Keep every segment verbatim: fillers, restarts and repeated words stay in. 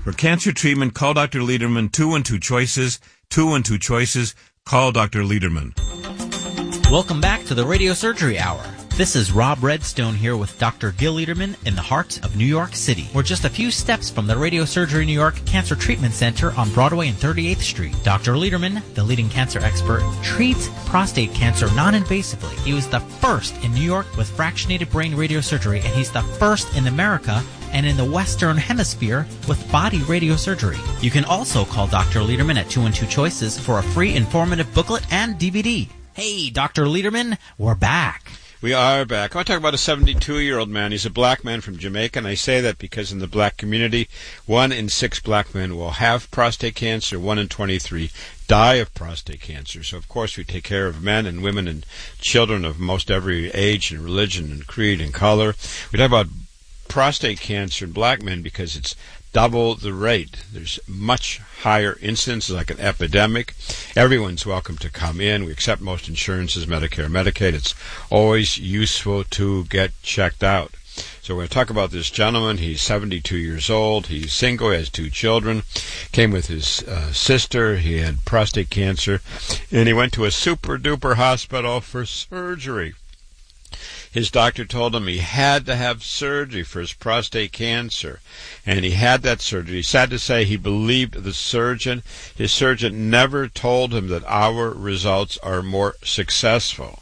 For cancer treatment, call Doctor Lederman. Two and two choices. Two and two choices. Call Doctor Lederman. Welcome back to the Radio Surgery Hour. This is Rob Redstone here with Doctor Gil Lederman in the heart of New York City. We're just a few steps from the Radio Surgery New York Cancer Treatment Center on Broadway and thirty-eighth Street. Doctor Lederman, the leading cancer expert, treats prostate cancer non-invasively. He was the first in New York with fractionated brain radiosurgery, and he's the first in America and in the Western Hemisphere with body radiosurgery. You can also call Doctor Lederman at two and two choices for a free informative booklet and D V D. Hey, Doctor Lederman, we're back. We are back. I want to talk about a seventy-two-year-old man. He's a black man from Jamaica, and I say that because in the black community, one in six black men will have prostate cancer, one in twenty-three die of prostate cancer. So, of course, we take care of men and women and children of most every age and religion and creed and color. We talk about prostate cancer in black men because it's double the rate. There's much higher incidence, like an epidemic. Everyone's welcome to come in. We accept most insurances, Medicare, Medicaid. It's always useful to get checked out. So we're going to talk about this gentleman. He's seventy-two years old. He's single. He has two children. Came with his uh, sister. He had prostate cancer. And he went to a super-duper hospital for surgery. His doctor told him he had to have surgery for his prostate cancer, and he had that surgery. Sad to say, he believed the surgeon. His surgeon never told him that our results are more successful.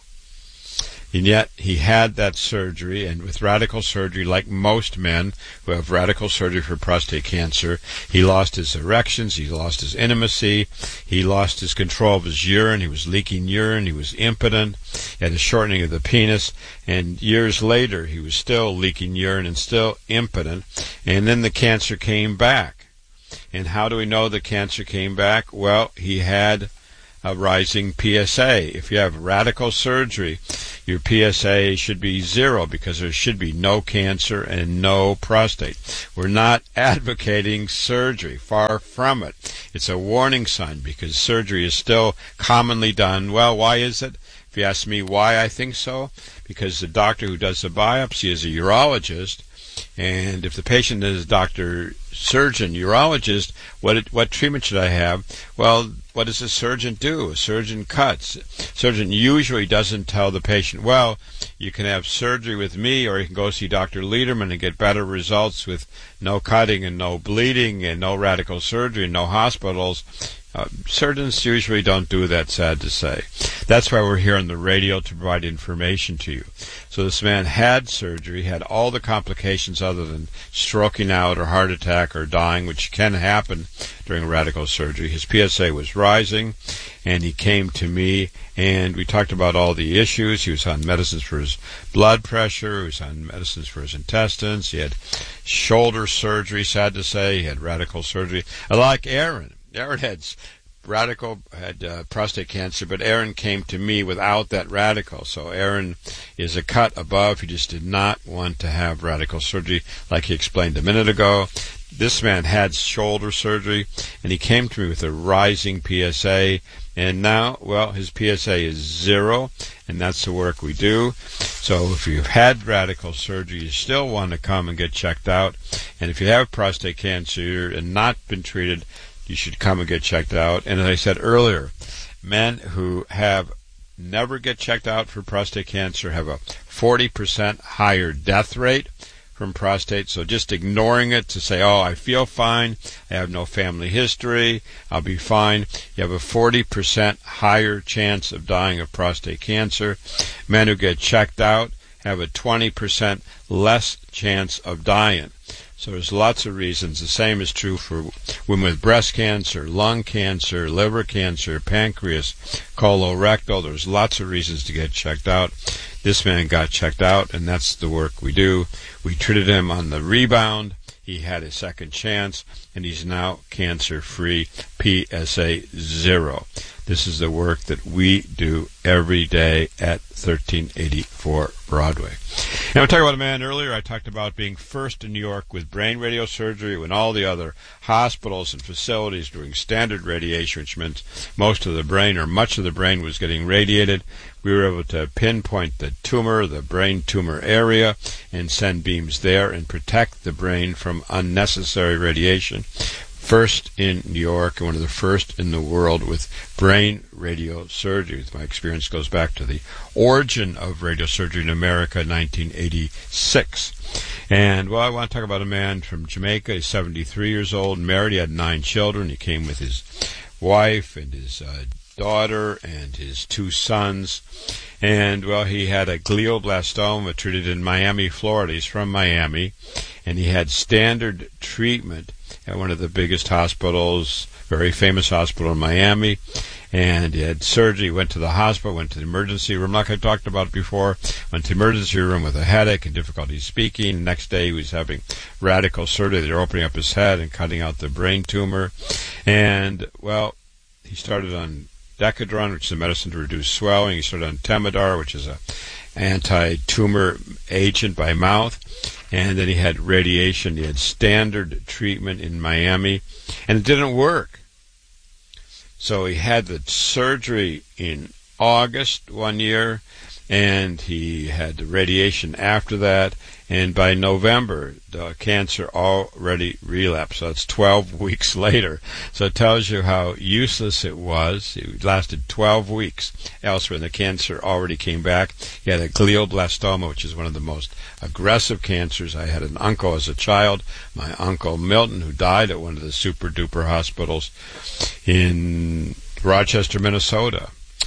And yet, he had that surgery, and with radical surgery, like most men who have radical surgery for prostate cancer, he lost his erections, he lost his intimacy, he lost his control of his urine, he was leaking urine, he was impotent, he had a shortening of the penis, and years later, he was still leaking urine and still impotent, and then the cancer came back. And how do we know the cancer came back? Well, he had a rising P S A. If you have radical surgery, your P S A should be zero because there should be no cancer and no prostate. We're not advocating surgery. Far from it. It's a warning sign because surgery is still commonly done. Well, why is it? If you ask me why I think so, because the doctor who does the biopsy is a urologist, and if the patient is a doctor, surgeon, urologist, what what treatment should I have? Well, what does a surgeon do? A surgeon cuts. A surgeon usually doesn't tell the patient, well, you can have surgery with me, or you can go see Doctor Lederman and get better results with no cutting and no bleeding and no radical surgery and no hospitals. Uh, surgeons usually don't do that, sad to say. That's why we're here on the radio, to provide information to you. So this man had surgery, had all the complications other than stroking out or heart attack or dying, which can happen during radical surgery. His P S A was rising, and he came to me, and we talked about all the issues. He was on medicines for his blood pressure. He was on medicines for his intestines. He had shoulder surgery, sad to say. He had radical surgery. Like Aaron. Aaron had radical, had uh, prostate cancer, but Aaron came to me without that radical. So Aaron is a cut above. He just did not want to have radical surgery, like he explained a minute ago. This man had shoulder surgery, and he came to me with a rising P S A, and now, well, his P S A is zero, and that's the work we do. So if you've had radical surgery, you still want to come and get checked out, and if you have prostate cancer and not been treated, you should come and get checked out. And as I said earlier, men who have never get checked out for prostate cancer have a forty percent higher death rate from prostate. So just ignoring it to say, oh, I feel fine, I have no family history, I'll be fine. You have a forty percent higher chance of dying of prostate cancer. Men who get checked out have a twenty percent less chance of dying. So there's lots of reasons. The same is true for women with breast cancer, lung cancer, liver cancer, pancreas, colorectal. There's lots of reasons to get checked out. This man got checked out, and that's the work we do. We treated him on the rebound. He had a second chance, and he's now cancer-free, P S A zero. This is the work that we do every day at thirteen eighty-four Broadway. And we talked about a man earlier. I talked about being first in New York with brain radiosurgery when all the other hospitals and facilities doing standard radiation, which meant most of the brain or much of the brain was getting radiated. We were able to pinpoint the tumor, the brain tumor area, and send beams there and protect the brain from unnecessary radiation. First in New York and one of the first in the world with brain radiosurgery. My experience goes back to the origin of radiosurgery in America, nineteen eighty-six. And, well, I want to talk about a man from Jamaica. He's seventy-three years old, married. He had nine children. He came with his wife and his uh, daughter and his two sons. And, well, he had a glioblastoma treated in Miami, Florida. He's from Miami. And he had standard treatment at one of the biggest hospitals, very famous hospital in Miami, and he had surgery, went to the hospital, went to the emergency room, like I talked about before, went to the emergency room with a headache and difficulty speaking. The next day he was having radical surgery. They're opening up his head and cutting out the brain tumor. And, well, he started on Decadron, which is a medicine to reduce swelling. He started on Temodar, which is a anti-tumor agent by mouth. And then he had radiation. He had standard treatment in Miami, and it didn't work. So he had the surgery in August one year, and he had the radiation after that. And by November, the cancer already relapsed. So it's twelve weeks later. So it tells you how useless it was. It lasted twelve weeks elsewhere, and the cancer already came back. He had a glioblastoma, which is one of the most aggressive cancers. I had an uncle as a child, my Uncle Milton, who died at one of the super-duper hospitals in Rochester, Minnesota.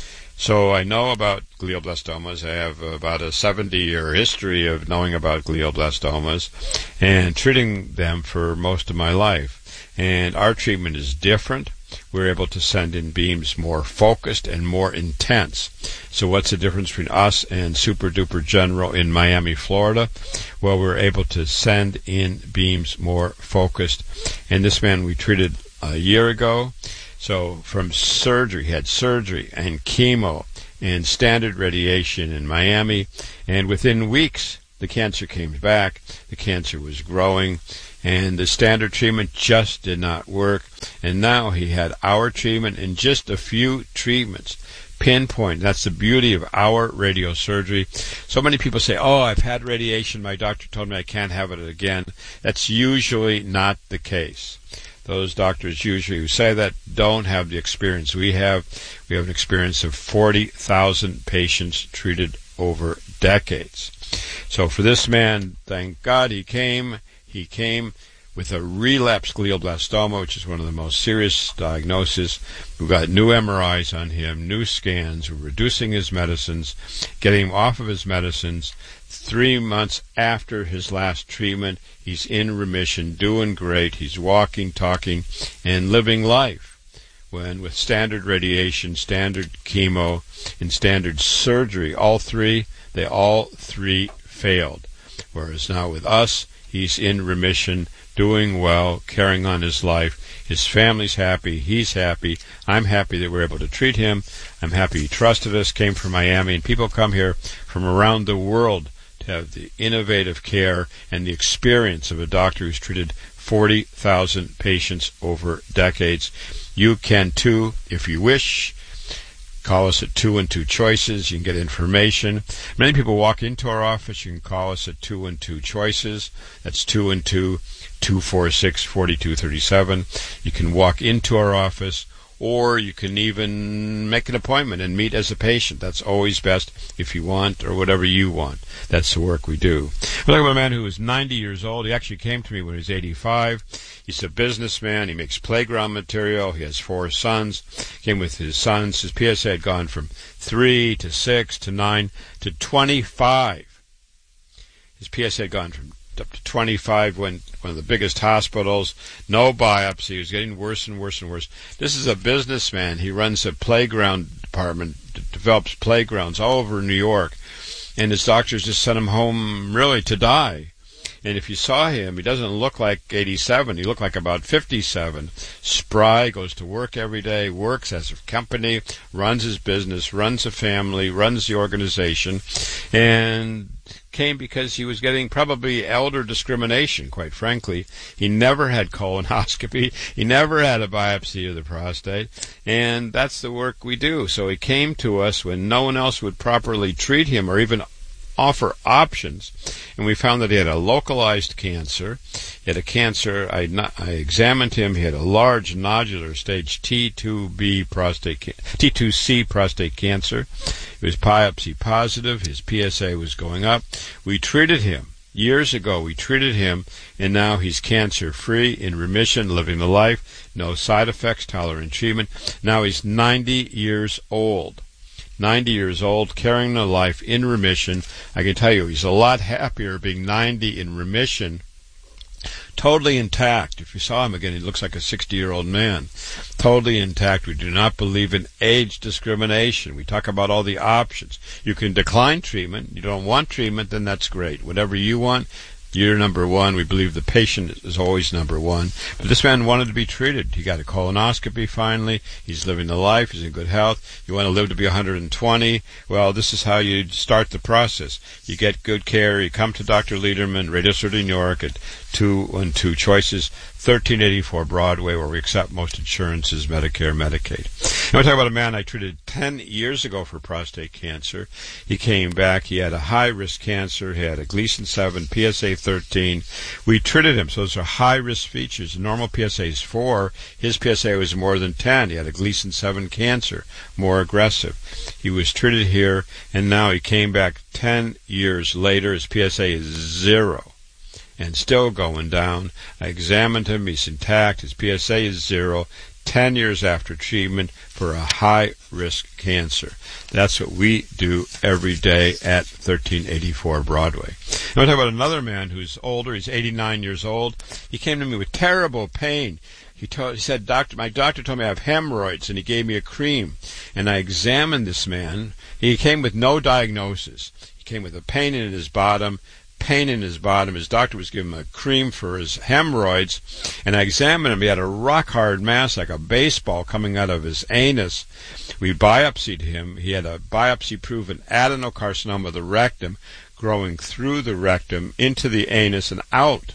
So I know about glioblastomas. I have about a seventy-year history of knowing about glioblastomas and treating them for most of my life. And our treatment is different. We're able to send in beams more focused and more intense. So what's the difference between us and Super Duper General in Miami, Florida? Well, we're able to send in beams more focused. And this man we treated a year ago. So from surgery, he had surgery and chemo and standard radiation in Miami. And within weeks, the cancer came back. The cancer was growing. And the standard treatment just did not work. And now he had our treatment and just a few treatments. Pinpoint. That's the beauty of our radiosurgery. So many people say, oh, I've had radiation. My doctor told me I can't have it again. That's usually not the case. Those doctors usually who say that don't have the experience we have. We have an experience of forty thousand patients treated over decades. So for this man, thank God he came. He came with a relapsed glioblastoma, which is one of the most serious diagnoses. We've got new M R Is on him, new scans. We're reducing his medicines, getting him off of his medicines. Three months after his last treatment, he's in remission, doing great. He's walking, talking, and living life. When with standard radiation, standard chemo, and standard surgery, all three, they all three failed. Whereas now with us, he's in remission, doing well, carrying on his life. His family's happy. He's happy. I'm happy that we're able to treat him. I'm happy he trusted us, came from Miami, and people come here from around the world to have the innovative care and the experience of a doctor who's treated forty thousand patients over decades. You can too, if you wish. Call us at two and two choices. You can get information. Many people walk into our office. You can call us at two and two choices. That's two and two, two four six, four two three seven. You can walk into our office, or you can even make an appointment and meet as a patient. That's always best if you want, or whatever you want. That's the work we do. We're talking about a man who is ninety years old. He actually came to me when he was eighty-five. He's a businessman. He makes playground material. He has four sons. Came with his sons. His P S A had gone from three to six to nine to twenty-five. His P S A had gone from up to twenty-five, went one of the biggest hospitals, no biopsy. He was getting worse and worse and worse. This is a businessman. He runs a playground department, d- develops playgrounds all over New York, and his doctors just sent him home really to die. And if you saw him, he doesn't look like eighty-seven. He looked like about fifty-seven. Spry, goes to work every day, works as a company, runs his business, runs a family, runs the organization, and came because he was getting probably elder discrimination, quite frankly. He never had colonoscopy. He never had a biopsy of the prostate. And that's the work we do. So he came to us when no one else would properly treat him or even offer options. And we found that he had a localized cancer. He had a cancer. I, not, I examined him. He had a large nodular stage T two B prostate, T two C prostate cancer. He was biopsy positive. His P S A was going up. We treated him. Years ago, we treated him, and now he's cancer-free, in remission, living the life, no side effects, tolerant treatment. Now he's ninety years old. ninety years old, carrying the life, in remission. I can tell you, he's a lot happier being ninety in remission, totally intact. If you saw him again, he looks like a sixty-year-old man. Totally intact. We do not believe in age discrimination. We talk about all the options. You can decline treatment. You don't want treatment, then that's great. Whatever you want, you're number one. We believe the patient is always number one. But this man wanted to be treated. He got a colonoscopy finally. He's living the life. He's in good health. You want to live to be one hundred twenty? Well, this is how you start the process. You get good care. You come to Doctor Lederman, Radio City, New York, at two and two Choices, thirteen eighty-four Broadway, where we accept most insurances, Medicare, Medicaid. Now, we talk about a man I treated ten years ago for prostate cancer. He came back. He had a high-risk cancer. He had a Gleason seven, P S A thirteen. We treated him. So those are high-risk features. The normal P S A is four. His P S A was more than ten. He had a Gleason seven cancer, more aggressive. He was treated here, and now he came back ten years later. His P S A is zero. And still going down. I examined him. He's intact. His P S A is zero. Ten years after treatment for a high-risk cancer. That's what we do every day at thirteen eighty-four Broadway. Now I talk about another man who's older. He's eighty-nine years old. He came to me with terrible pain. He, told, he said, "Doctor, my doctor told me I have hemorrhoids," and he gave me a cream. And I examined this man. He came with no diagnosis. He came with a pain in his bottom, pain in his bottom. His doctor was giving him a cream for his hemorrhoids, and I examined him. He had a rock-hard mass like a baseball coming out of his anus. We biopsied him. He had a biopsy-proven adenocarcinoma of the rectum growing through the rectum into the anus and out.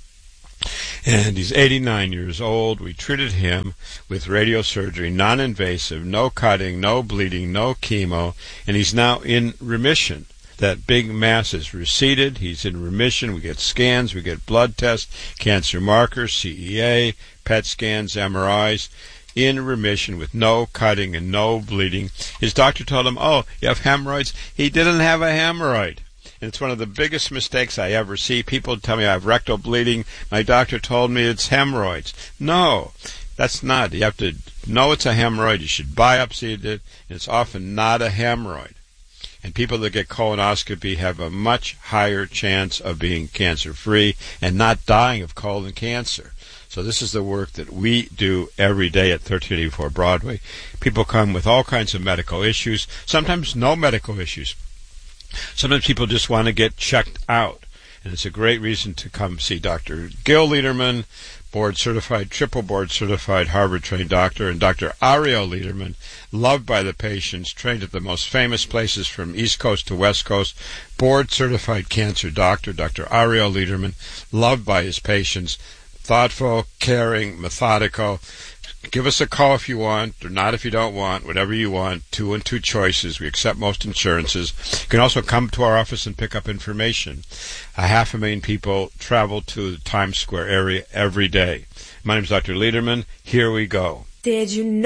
And he's eighty-nine years old. We treated him with radiosurgery, non-invasive, no cutting, no bleeding, no chemo, and he's now in remission. That big mass is receded. He's in remission. We get scans. We get blood tests, cancer markers, C E A, P E T scans, M R Is. In remission with no cutting and no bleeding. His doctor told him, "Oh, you have hemorrhoids?" He didn't have a hemorrhoid. And it's one of the biggest mistakes I ever see. People tell me I have rectal bleeding. My doctor told me it's hemorrhoids. No, that's not. You have to know it's a hemorrhoid. You should biopsy it. And it's often not a hemorrhoid. And people that get colonoscopy have a much higher chance of being cancer-free and not dying of colon cancer. So this is the work that we do every day at thirteen eighty-four Broadway. People come with all kinds of medical issues, sometimes no medical issues. Sometimes people just want to get checked out. And it's a great reason to come see Doctor Gil Lederman, board-certified, triple board-certified, Harvard-trained doctor, and Doctor Ariel Lederman, loved by the patients, trained at the most famous places from East Coast to West Coast, board-certified cancer doctor, Doctor Ariel Lederman, loved by his patients, thoughtful, caring, methodical. Give us a call if you want, or not if you don't want, whatever you want. Two and two choices. We accept most insurances. You can also come to our office and pick up information. A half a million people travel to the Times Square area every day. My name is Doctor Lederman. Here we go. Did you know?